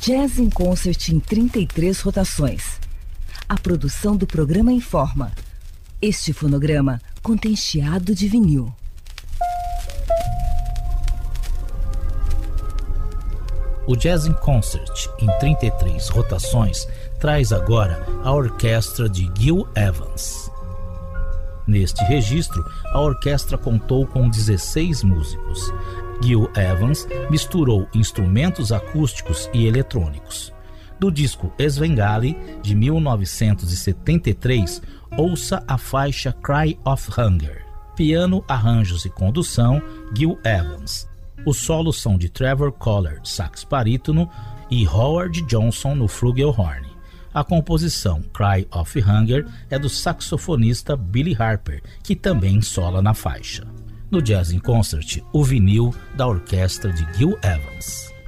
Jazz in Concert em 33 rotações. A produção do programa informa. Este fonograma contém chiado de vinil. O Jazz in Concert em 33 rotações traz agora a orquestra de Gil Evans. Neste registro, a orquestra contou com 16 músicos. Gil Evans misturou instrumentos acústicos e eletrônicos. Do disco Svengali, de 1973, ouça a faixa Cry of Hunger. Piano, arranjos e condução, Gil Evans. Os solos são de Trevor Collard, sax barítono, e Howard Johnson no flugelhorn. A composição Cry of Hunger é do saxofonista Billy Harper, que também sola na faixa. No Jazz in Concert, o vinil da orquestra de Gil Evans.